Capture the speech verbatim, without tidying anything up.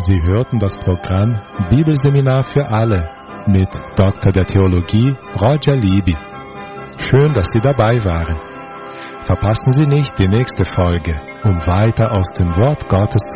Sie hörten das Programm Bibelseminar für alle mit Doktor der Theologie Roger Libby. Schön, dass Sie dabei waren. Verpassen Sie nicht die nächste Folge, um weiter aus dem Wort Gottes